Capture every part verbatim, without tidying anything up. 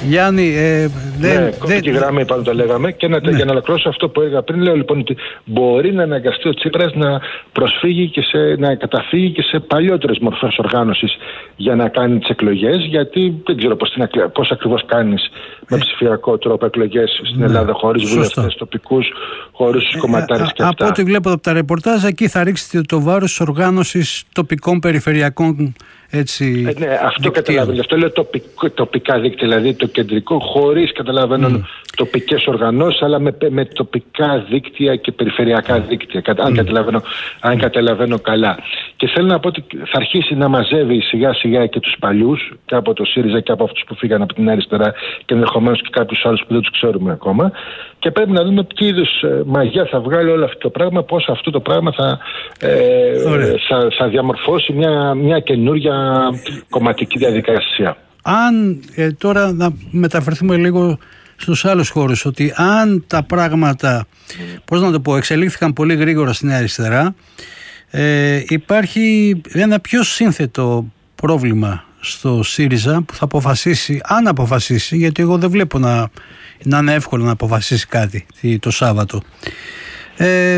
Γιάννη, ε, δεν... Ναι, κόφτηκε η γραμμή, πάνω το λέγαμε. Και να, ναι. για να ολοκληρώσω αυτό που έλεγα πριν, λέω λοιπόν ότι μπορεί να αναγκαστεί ο Τσίπρας να προσφύγει και σε, να καταφύγει και σε παλιότερες μορφές οργάνωσης για να κάνει τις εκλογές, γιατί δεν ξέρω πώς, πώς ακριβώς κάνεις με ψηφιακό τρόπο εκλογές στην ναι. Ελλάδα χωρίς βουλευτές τοπικούς, χωρίς τους κομματάρες ε, και αυτά. Από ό,τι βλέπω από τα ρεπορτάζ, εκεί θα ρίξετε το βάρος της οργάνωσης τοπικών περιφερειακών. Έτσι, ε, ναι, αυτό καταλαβαίνω. Αυτό λέω τοπικό, τοπικά δίκτυα, δηλαδή το κεντρικό, χωρίς καταλαβαίνω mm. τοπικές οργανώσεις, αλλά με, με τοπικά δίκτυα και περιφερειακά δίκτυα. Mm. Αν, καταλαβαίνω, αν καταλαβαίνω καλά. Και θέλω να πω ότι θα αρχίσει να μαζεύει σιγά σιγά και τους παλιούς, και από το ΣΥΡΙΖΑ και από αυτούς που φύγαν από την αριστερά, και ενδεχομένως και κάποιους άλλους που δεν τους ξέρουμε ακόμα. Και πρέπει να δούμε τι είδους μαγιά θα βγάλει όλο αυτό το πράγμα, πώς αυτό το πράγμα θα, ε, θα, θα διαμορφώσει μια, μια καινούργια κομματική διαδικασία. Αν ε, τώρα να μεταφερθούμε λίγο στους άλλους χώρους, ότι αν τα πράγματα, πώς να το πω, εξελίχθηκαν πολύ γρήγορα στην αριστερά, ε, υπάρχει ένα πιο σύνθετο πρόβλημα στο ΣΥΡΙΖΑ που θα αποφασίσει, αν αποφασίσει, γιατί εγώ δεν βλέπω να, να είναι εύκολο να αποφασίσει κάτι το Σάββατο. Ε,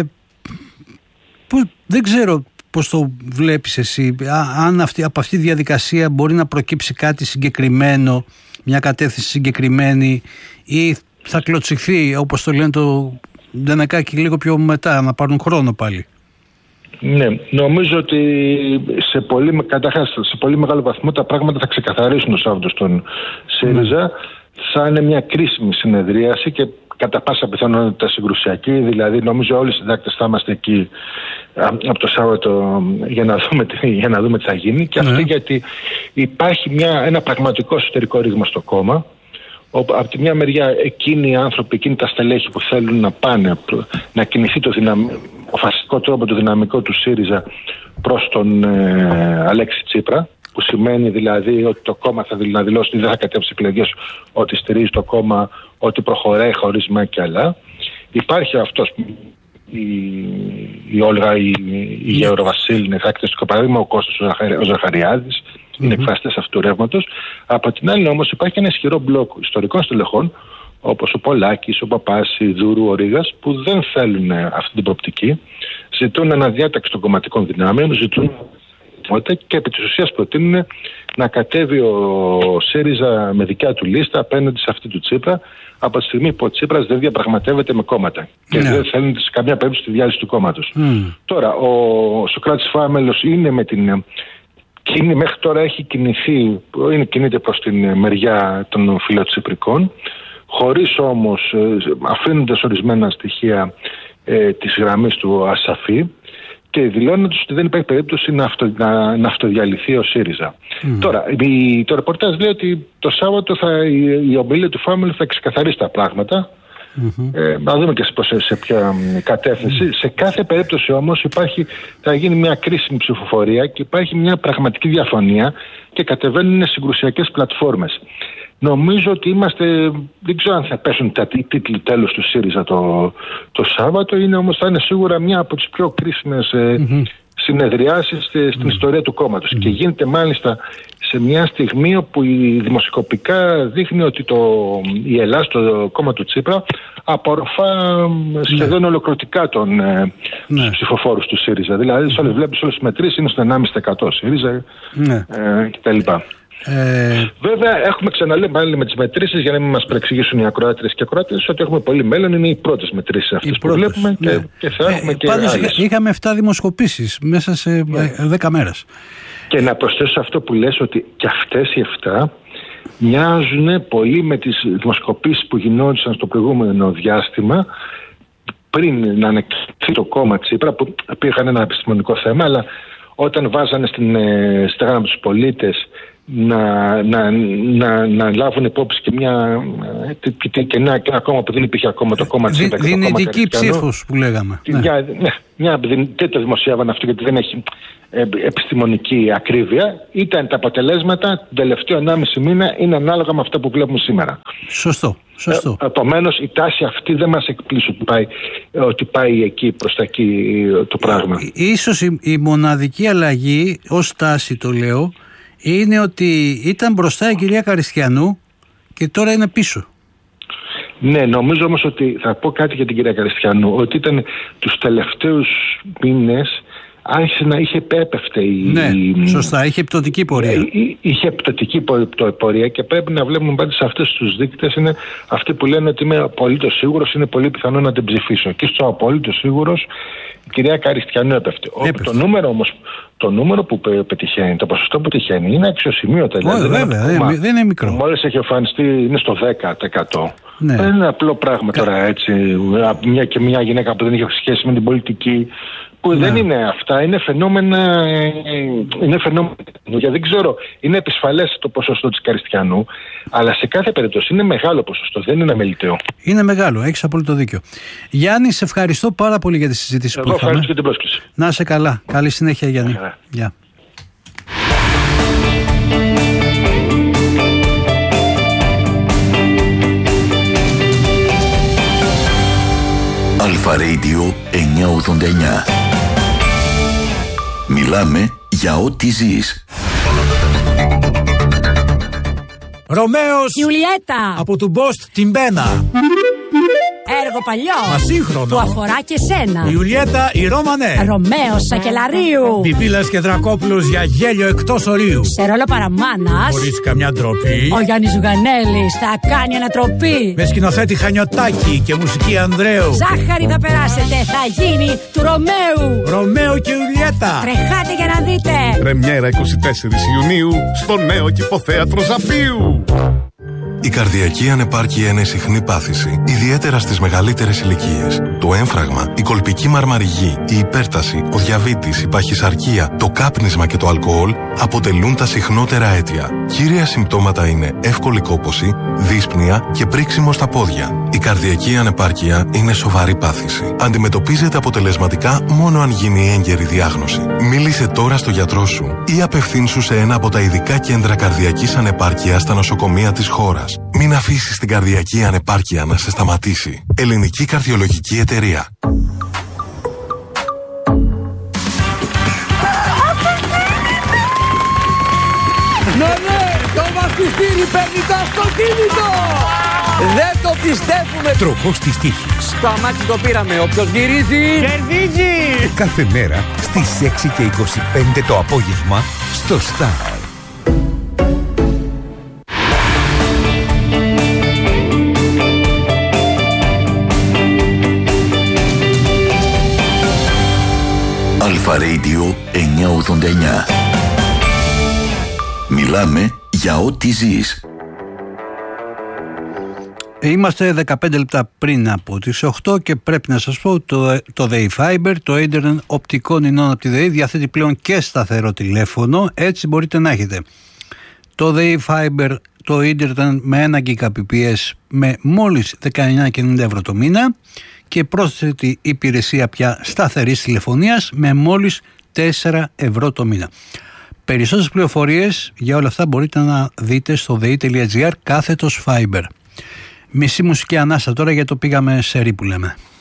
που, δεν ξέρω πώς το βλέπεις εσύ, αν αυτή, από αυτή τη διαδικασία μπορεί να προκύψει κάτι συγκεκριμένο, μια κατεύθυνση συγκεκριμένη, ή θα κλωτσιχθεί, όπως το λένε το Ντενεκάκι, λίγο πιο μετά, να πάρουν χρόνο πάλι. Ναι, νομίζω ότι σε πολύ, καταρχάς, σε πολύ μεγάλο βαθμό τα πράγματα θα ξεκαθαρίσουν το Σάββατο στον ΣΥΡΙΖΑ. Mm. Θα είναι μια κρίσιμη συνεδρίαση και κατά πάσα πιθανότητα συγκρουσιακή, δηλαδή νομίζω όλοι οι συντάκτες θα είμαστε εκεί από το Σάββατο για να δούμε, για να δούμε τι θα γίνει. Και mm. αυτό γιατί υπάρχει μια, ένα πραγματικό εσωτερικό ρήγμα στο κόμμα. Από τη μια μεριά εκείνοι οι άνθρωποι, εκείνοι τα στελέχη που θέλουν να πάνε, να κινηθεί το δυναμικό, ο φασιστικό τρόπο, το δυναμικό του ΣΥΡΙΖΑ προς τον ε, Αλέξη Τσίπρα, που σημαίνει δηλαδή ότι το κόμμα θα να δηλώσει ότι δεν θα κατέβει σε εκλογές, ότι στηρίζει το κόμμα, ότι προχωράει χωρίς μα και άλλα. Υπάρχει αυτός η, η Όλγα, η, η Γεωροβασίλη, είναι χαρακτηριστικό παράδειγμα, ο Κώστας ο, Ζαχαρι, ο Ζαχαριάδης, mm-hmm. είναι εκφραστές αυτού του ρεύματος. Από την άλλη όμως υπάρχει ένα ισχυρό μπλοκ ιστορικών στελεχών, όπως ο Πολάκης, ο Παπάς, η Δούρου, ο Ρήγας, που δεν θέλουν αυτή την προοπτική, ζητούν αναδιάταξη των κομματικών δυνάμεων, ζητούν και επί της ουσίας προτείνουν να κατέβει ο ΣΥΡΙΖΑ με δικιά του λίστα απέναντι σε αυτή του Τσίπρα, από τη στιγμή που ο Τσίπρας δεν διαπραγματεύεται με κόμματα και yeah. δεν θέλουν σε καμία περίπτωση τη διάλυση του κόμματος. Mm. Τώρα, ο Σωκράτης Φάμελος είναι με την... Κίνη, μέχρι τώρα έχει κινηθεί, είναι, κινείται προς την μεριά των φιλοτσιπρικών, χωρίς όμως, αφήνοντας ορισμένα στοιχεία ε, της γραμμής του ασαφή, και δηλώνοντας ότι δεν υπάρχει περίπτωση να, αυτο, να, να αυτοδιαλυθεί ο ΣΥΡΙΖΑ. Mm. Τώρα, η, το ρεπορτάζ λέει ότι το Σάββατο θα, η, η ομιλία του Φάμελ θα ξεκαθαρίσει τα πράγματα. Mm-hmm. Ε, να δούμε και σε, σε ποια κατεύθυνση. Mm. Σε κάθε περίπτωση όμως υπάρχει, θα γίνει μια κρίσιμη ψηφοφορία και υπάρχει μια πραγματική διαφωνία και κατεβαίνουν συγκρουσιακές πλατφόρμες. Νομίζω ότι είμαστε, δεν ξέρω αν θα πέσουν τα τίτλοι τέλος του ΣΥΡΙΖΑ το, το Σάββατο, είναι όμως θα είναι σίγουρα μια από τις πιο κρίσιμες mm-hmm. συνεδριάσεις στην mm-hmm. ιστορία του κόμματος. Mm-hmm. Και γίνεται μάλιστα σε μια στιγμή όπου η δημοσιοκοπικά δείχνει ότι το, η Ελλάδα, το κόμμα του Τσίπρα, απορροφά σχεδόν mm-hmm. ολοκληρωτικά τον mm-hmm. ψηφοφόρους του ΣΥΡΙΖΑ. Δηλαδή, mm-hmm. όλες βλέπεις όλες τις μετρήσεις είναι στο ενάμιση τοις εκατό ΣΥΡΙΖΑ mm-hmm. ε, κτλ. Ε... Βέβαια, έχουμε ξαναλέει πάλι με τις μετρήσεις, για να μην μας παρεξηγήσουν οι ακροάτρες και ακροάτες, ότι έχουμε πολύ μέλλον. Είναι οι πρώτες μετρήσεις αυτές που βλέπουμε ναι. και, και θα έχουμε ε, και πάντως άλλες. Είχαμε επτά δημοσκοπήσεις μέσα σε δέκα yeah. μέρες. Και να προσθέσω αυτό που λες, ότι και αυτές οι επτά μοιάζουν πολύ με τις δημοσκοπήσεις που γινόντουσαν στο προηγούμενο διάστημα, πριν να ανακοινωθεί το κόμμα Τσίπρα, που είχαν ένα επιστημονικό θέμα, αλλά όταν βάζανε στην ε, στεγάνα από τους πολίτες να, να, να, να λάβουν υπόψη και μια και, και ένα, και ένα κόμμα που δεν υπήρχε ακόμα, το κόμμα Τσίπρα. Δυνητική ψήφος που λέγαμε. Μια, ναι. μια, δεν το δημοσιεύαν αυτό γιατί δεν έχει ε, επιστημονική ακρίβεια. Ήταν τα αποτελέσματα τον τελευταίο ενάμιση μήνα, είναι ανάλογα με αυτά που βλέπουμε σήμερα. Σωστό. Σωστό. Ε, Επομένως η τάση αυτή δεν μας εκπλήσει ότι πάει, ότι πάει εκεί προς τα εκεί το πράγμα. Ίσως η, η μοναδική αλλαγή, ως τάση το λέω, είναι ότι ήταν μπροστά η κυρία Καριστιανού και τώρα είναι πίσω. Ναι, νομίζω όμως ότι θα πω κάτι για την κυρία Καριστιανού, ότι ήταν τους τελευταίους μήνες άρχισε να είχε έπεφτε η... Ναι, σωστά, είχε πτωτική πορεία. Είχε πτωτική πορεία και πρέπει να βλέπουμε πάντα σε αυτές τους δείκτες, είναι αυτοί που λένε ότι είμαι απολύτως σίγουρος, είναι πολύ πιθανό να την ψηφίσω. Και στο απολύτως σίγουρος η κυρία Καριστιανού έπεφτε. έπεφτε. Το νούμερο όμως, το νούμερο που πετυχαίνει, το ποσοστό που πετυχαίνει είναι αξιοσημείωτα. Όχι, δηλαδή, βέβαια, δεν είναι, δεν είναι μικρό. Μόλις έχει εμφανιστεί είναι στο δέκα τοις εκατό. Ναι. Δεν είναι απλό πράγμα Κα... τώρα έτσι, μια και μια γυναίκα που δεν έχει σχέση με την πολιτική, που ναι. δεν είναι αυτά, είναι φαινόμενα, είναι φαινόμενα, δεν ξέρω, είναι επισφαλές το ποσοστό της Καριστιανού, αλλά σε κάθε περίπτωση είναι μεγάλο ποσοστό, δεν είναι αμεληταίο. Είναι μεγάλο, έχεις απόλυτο δίκιο. Γιάννη, σε ευχαριστώ πάρα πολύ για τη συζήτηση Εγώ που είχαμε. ευχαριστώ και την πρόσκληση. Να είσαι καλά, καλή συνέχεια Γιάννη. Γεια. Αλφα Radio εννιακόσια ογδόντα εννιά. Μιλάμε για ό,τι ζεις. Ρωμαίος Ιουλιέτα από του Μπόστ την Πένα. Έργο παλιό Ασύγχρονο που αφορά και σένα. Η Ιουλιέτα η Ρώμανε. Ρωμαίος Σακελαρίου. Πιπίλας και Δρακόπουλος για γέλιο εκτός ορίου. Σε ρόλο παραμάνας Χωρίς καμιά ντροπή. ο Γιάννης Ζουγανέλης θα κάνει ανατροπή. Με σκηνοθέτη Χανιωτάκη και μουσική Ανδρέου. Ζάχαρη θα περάσετε, θα γίνει του Ρωμαίου. Ρωμαίο και Ιουλιέτα. Τρεχάτε για να δείτε. Πρεμιέρα εικοστή τέταρτη Ιουνίου στο νέο Κηποθέατρο Ζαπίου. Η καρδιακή ανεπάρκεια είναι συχνή πάθηση, ιδιαίτερα στις μεγαλύτερες ηλικίες. Το έμφραγμα, η κολπική μαρμαριγή, η υπέρταση, ο διαβήτης, η παχυσαρκία, το κάπνισμα και το αλκοόλ αποτελούν τα συχνότερα αίτια. Κύρια συμπτώματα είναι εύκολη κόπωση, δύσπνοια και πρίξιμο στα πόδια. Η καρδιακή ανεπάρκεια είναι σοβαρή πάθηση. Αντιμετωπίζεται αποτελεσματικά μόνο αν γίνει έγκαιρη διάγνωση. Μίλησε τώρα στο γιατρό σου ή απευθύνσου σε ένα από τα ειδικά κέντρα καρδιακής ανεπάρκειας στα νοσοκομεία της χώρας. Μην αφήσεις την καρδιακή ανεπάρκεια να σε σταματήσει. Ελληνική Καρδιολογική Εταιρεία. Ναι, ναι, το βαφτιστήρι παίρνει το αυτοκίνητο! Δεν το πιστεύουμε! Τροχός της τύχης. Το αμάξι το πήραμε, όποιος γυρίζει... κερδίζει! Κάθε μέρα στις έξι και είκοσι πέντε το απόγευμα στο Star. Αλφα Radio εννιακόσια ογδόντα εννιά. Μιλάμε για ό,τι ζεις. Είμαστε δεκαπέντε λεπτά πριν από τις οκτώ και πρέπει να σας πω το, το ΔΕΗ Fiber, το ίντερνετ οπτικών ινών από τη ΔΕΗ, διαθέτει πλέον και σταθερό τηλέφωνο, έτσι μπορείτε να έχετε το ΔΕΗ Fiber, το ίντερνετ με ένα γιγαμπιτ με μόλις δεκαεννιά και ενενήντα ευρώ το μήνα και πρόσθετη υπηρεσία πια σταθερής τηλεφωνίας με μόλις τέσσερα ευρώ το μήνα. Περισσότερες πληροφορίες για όλα αυτά μπορείτε να δείτε στο dei.gr κάθετος Fiber. Μισή μουσική ανάσα τώρα, γιατί το πήγαμε σε ρί που λέμε.